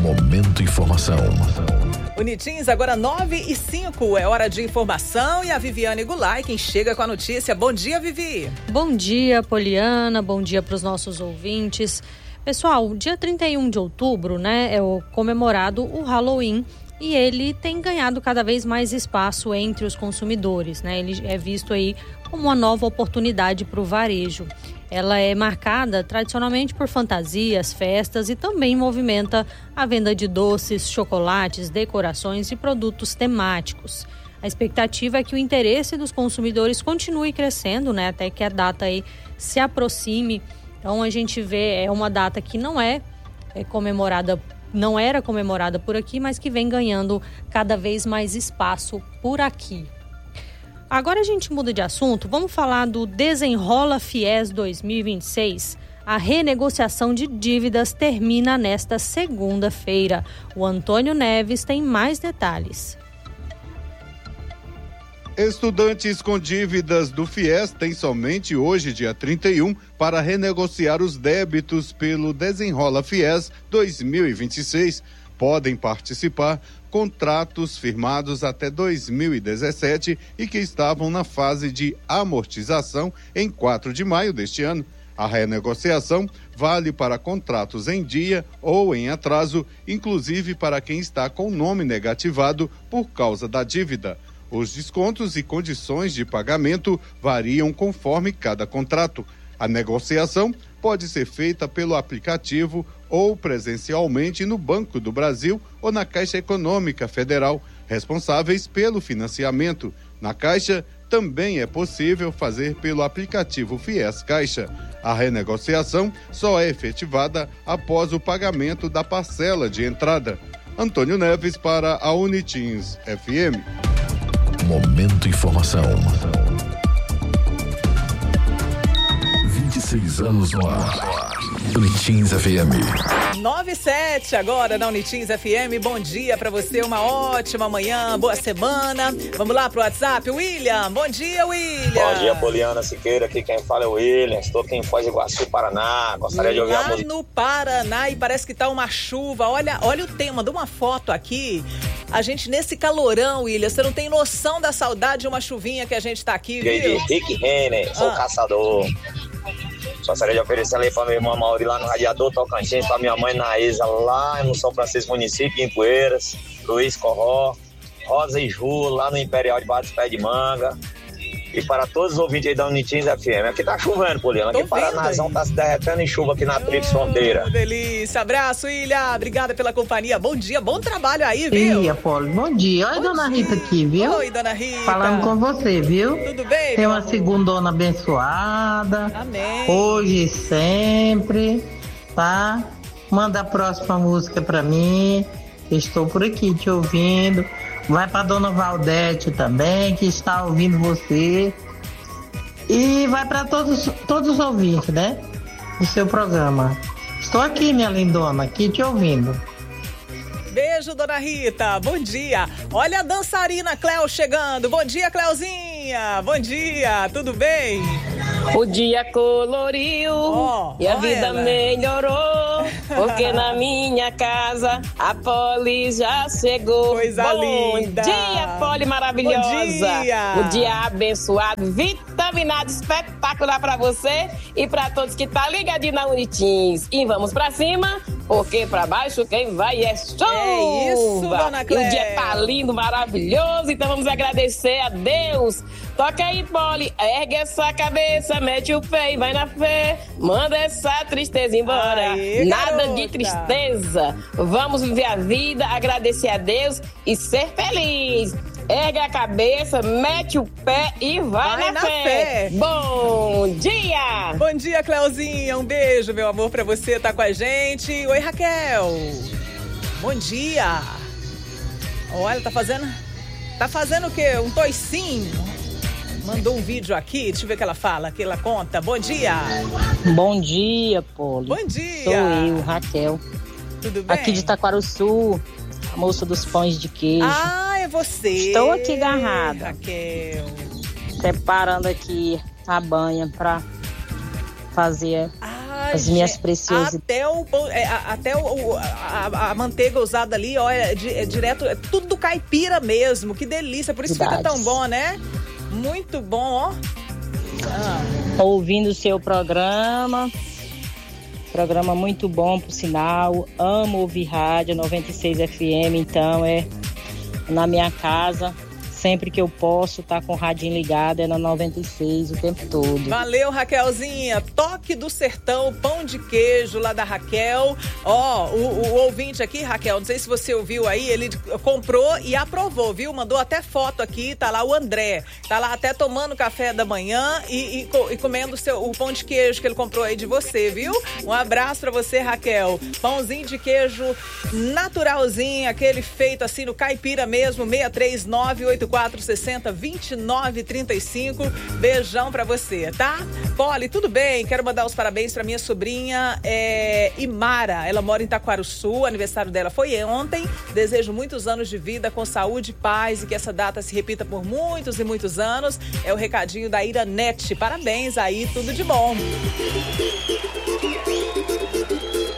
Momento Informação. Unitins, agora 9h05, é hora de informação e a Viviane Goulart, quem chega com a notícia. Bom dia, Vivi. Bom dia, Poliana, bom dia para os nossos ouvintes. Pessoal, dia 31 de outubro, né, é comemorado o Halloween e ele tem ganhado cada vez mais espaço entre os consumidores, né? Ele é visto aí como uma nova oportunidade para o varejo. Ela é marcada tradicionalmente por fantasias, festas e também movimenta a venda de doces, chocolates, decorações e produtos temáticos. A expectativa é que o interesse dos consumidores continue crescendo, né, até que a data aí se aproxime. Então a gente vê, é uma data que não era comemorada por aqui, mas que vem ganhando cada vez mais espaço por aqui. Agora a gente muda de assunto, vamos falar do Desenrola Fies 2026. A renegociação de dívidas termina nesta segunda-feira. O Antônio Neves tem mais detalhes. Estudantes com dívidas do FIES têm somente hoje, dia 31, para renegociar os débitos pelo Desenrola Fies 2026. Podem participar contratos firmados até 2017 e que estavam na fase de amortização em 4 de maio deste ano. A renegociação vale para contratos em dia ou em atraso, inclusive para quem está com o nome negativado por causa da dívida. Os descontos e condições de pagamento variam conforme cada contrato. A negociação pode ser feita pelo aplicativo ou presencialmente no Banco do Brasil ou na Caixa Econômica Federal, responsáveis pelo financiamento. Na Caixa, também é possível fazer pelo aplicativo Fies Caixa. A renegociação só é efetivada após o pagamento da parcela de entrada. Antônio Neves para a Unitins FM. Momento Informação. 26 anos no ar. Unitins FM. 9h07 agora na Unitins FM. Bom dia pra você, uma ótima manhã, boa semana. Vamos lá pro WhatsApp, William. Bom dia, William. Bom dia, Poliana Siqueira. Aqui quem fala é o William. Estou aqui em Foz do Iguaçu, Paraná. Gostaria de ouvir a música. Lá no Paraná e parece que tá uma chuva. Olha o tempo, mandou uma foto aqui. A gente nesse calorão, William, você não tem noção da saudade de uma chuvinha que a gente tá aqui, viu? Rick Renner, sou caçador. Gostaria de oferecer ali pra minha irmã Mauri lá no Radiador Tocantins, pra minha mãe Naísa lá no São Francisco Município, em Poeiras, Luiz Corró, Rosa e Ju lá no Imperial de Bates Pé de Manga. E para todos os ouvintes aí da Unitins FM. Aqui tá chovendo, Poliana. Aqui Paranazão tá se derretendo em chuva aqui na Tríplice Fronteira. Delícia. Abraço, Ilha. Obrigada pela companhia. Bom dia, bom trabalho aí, viu? Oi, Apolo. Bom dia. Oi, dona Rita aqui, viu? Oi, dona Rita. Falando com você, viu? Tudo bem? Tem uma segundona abençoada. Amém. Hoje e sempre, tá? Manda a próxima música pra mim. Estou por aqui te ouvindo. Vai pra dona Valdete também, que está ouvindo você. E vai para todos os ouvintes, né? Do seu programa. Estou aqui, minha lindona, aqui te ouvindo. Beijo, dona Rita. Bom dia. Olha a dançarina Cléo chegando. Bom dia, Cléozinha. Bom dia. Tudo bem? O dia coloriu e a vida ela melhorou, porque na minha casa a Poli já chegou. Coisa linda. Bom dia, Poli maravilhosa. Bom dia. Um dia abençoado, vitaminado, espetacular pra você e pra todos que tá ligadinho na Unitins. E vamos pra cima, porque pra baixo quem vai é chuva. É isso, dona Cléo. E o dia tá lindo, maravilhoso, então vamos agradecer a Deus. Toca aí, Poli, ergue essa cabeça, mete o pé e vai na fé. Manda essa tristeza embora. Aê, nada garota. de tristeza. Vamos viver a vida, agradecer a Deus e ser feliz. Ergue a cabeça, mete o pé e vai na fé. Bom dia! Bom dia, Cléozinha. Um beijo, meu amor, pra você. Tá com a gente. Oi, Raquel. Bom dia. Olha, tá fazendo o quê? Um toicinho. Mandou um vídeo aqui, deixa eu ver o que ela fala, que ela conta. Bom dia. Bom dia, Poli. Bom dia. Sou eu, Raquel. Tudo bem? Aqui de Taquaruçu, a moça dos pães de queijo. Ah, é você. Estou aqui agarrada. Raquel. Preparando aqui a banha pra fazer as minhas preciosas. Até a manteiga usada ali, ó, é direto, é tudo caipira mesmo. Que delícia, por isso fica tão bom, né? Muito bom, ó. Ouvindo o seu programa muito bom, por sinal. Amo ouvir rádio 96 FM, então na minha casa. Sempre que eu posso estar com o radinho ligado, é na 96 o tempo todo. Valeu, Raquelzinha. Toque do Sertão, pão de queijo lá da Raquel. Ó, o ouvinte aqui, Raquel, não sei se você ouviu aí, ele comprou e aprovou, viu? Mandou até foto aqui, tá lá o André. Tá lá até tomando café da manhã e comendo o pão de queijo que ele comprou aí de você, viu? Um abraço pra você, Raquel. Pãozinho de queijo naturalzinho, aquele feito assim no caipira mesmo, 63984602935. Beijão pra você, tá? Poli, tudo bem? Quero mandar os parabéns pra minha sobrinha Imara. Ela mora em Taquarussu, o aniversário dela foi ontem. Desejo muitos anos de vida com saúde, paz e que essa data se repita por muitos e muitos anos. É o recadinho da Iranete. Parabéns aí, tudo de bom.